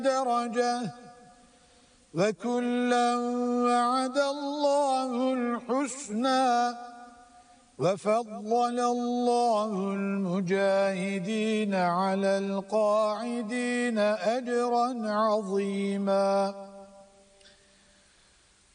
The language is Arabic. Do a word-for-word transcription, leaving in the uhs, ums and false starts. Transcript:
درجة وكلا وعد الله الحسنى وفضل الله المجاهدين على القاعدين أجرا عظيما.